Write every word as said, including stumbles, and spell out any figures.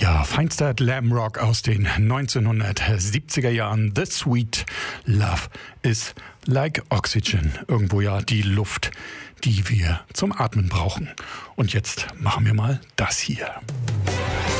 Ja, feinster Glamrock aus den neunzehnhundertsiebziger Jahren. The Sweet Love is like Oxygen. Irgendwo ja die Luft, die wir zum Atmen brauchen. Und jetzt machen wir mal das hier.